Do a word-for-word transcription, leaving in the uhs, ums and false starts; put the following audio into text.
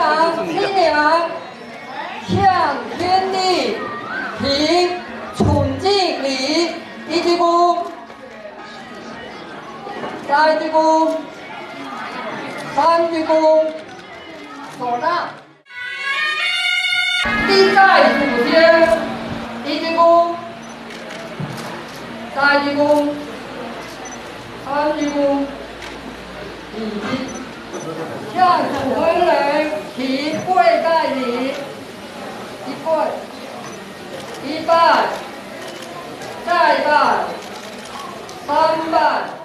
长新娘向天地提崇敬礼，一鞠躬，再鞠躬，三鞠躬，手让。礼在祖先，一鞠躬，再鞠躬，三鞠躬，礼。 向主婚人提跪拜礼，一跪，一拜，再拜，三拜。